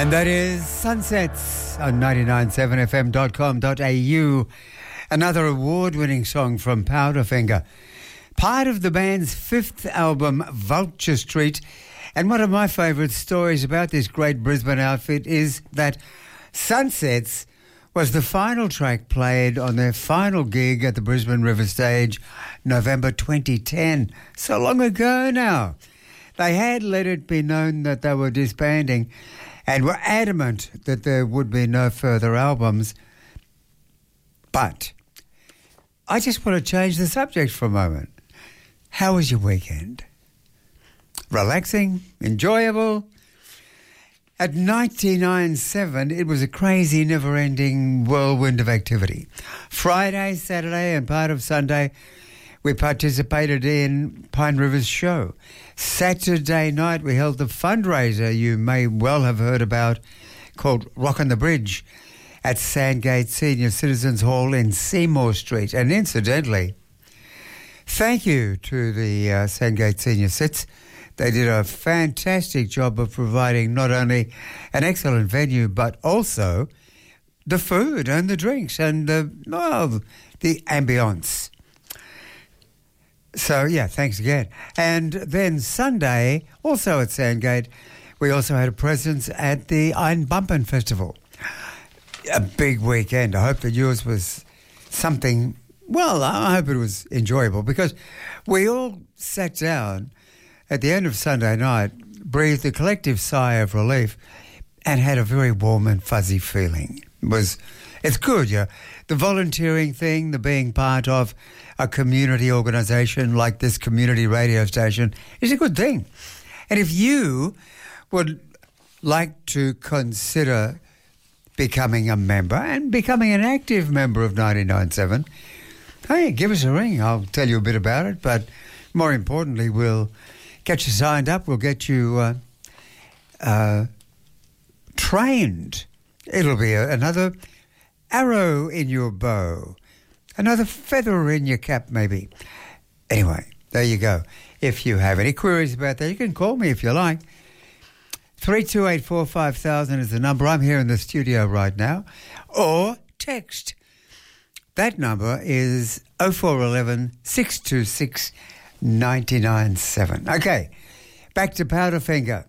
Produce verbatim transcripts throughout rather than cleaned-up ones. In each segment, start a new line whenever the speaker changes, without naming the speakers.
And that is Sunsets on ninety-nine point seven F M dot com dot A U. Another award-winning song from Powderfinger. Part of the band's fifth album, Vulture Street. And one of my favourite stories about this great Brisbane outfit is that Sunsets was the final track played on their final gig at the Brisbane River Stage, November twenty ten. So long ago now. They had let it be known that they were disbanding and were adamant that there would be no further albums. But I just want to change the subject for a moment. How was your weekend? Relaxing? Enjoyable? At ninety-nine point seven, it was a crazy, never-ending whirlwind of activity. Friday, Saturday and part of Sunday, we participated in Pine River's show. Saturday night, we held the fundraiser you may well have heard about called Rockin' the Bridge at Sandgate Senior Citizens Hall in Seymour Street. And incidentally, thank you to the uh, Sandgate Senior Cits. They did a fantastic job of providing not only an excellent venue, but also the food and the drinks and the, well, the ambience. So, yeah, thanks again. And then Sunday, also at Sandgate, we also had a presence at the Ein Bumpen Festival. A big weekend. I hope that yours was something, well, I hope it was enjoyable because we all sat down at the end of Sunday night, breathed a collective sigh of relief and had a very warm and fuzzy feeling. It was, it's good, yeah. The volunteering thing, the being part of a community organisation like this community radio station is a good thing. And if you would like to consider becoming a member and becoming an active member of ninety-nine point seven, hey, give us a ring. I'll tell you a bit about it. But more importantly, we'll get you signed up. We'll get you uh, uh, trained. It'll be a, another arrow in your bow, another feather in your cap maybe. Anyway, there you go. If you have any queries about that, you can call me if you like. three two eight four five thousand is the number. I'm here in the studio right now. Or text. That number is oh four one one, six two six, nine nine seven. Okay, back to Powderfinger.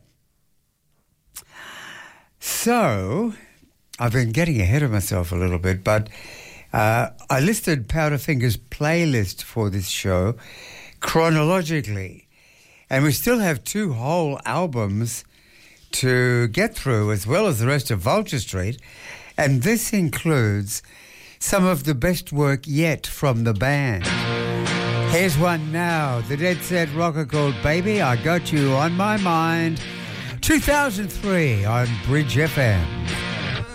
So, I've been getting ahead of myself a little bit, but uh, I listed Powderfinger's playlist for this show chronologically. And we still have two whole albums to get through, as well as the rest of Vulture Street. And this includes some of the best work yet from the band. Here's one now, the Dead Set rocker called Baby, I Got You on My Mind, two thousand three on Bridge F M.